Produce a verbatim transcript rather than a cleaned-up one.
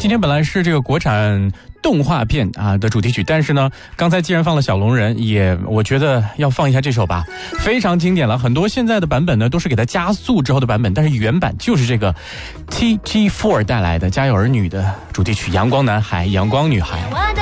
今天本来是这个国产动画片啊的主题曲，但是呢，刚才既然放了小龙人，也我觉得要放一下这首吧，非常经典了。很多现在的版本呢都是给它加速之后的版本，但是原版就是这个 T G 四 带来的《家有儿女》的主题曲《阳光男孩》《阳光女孩》。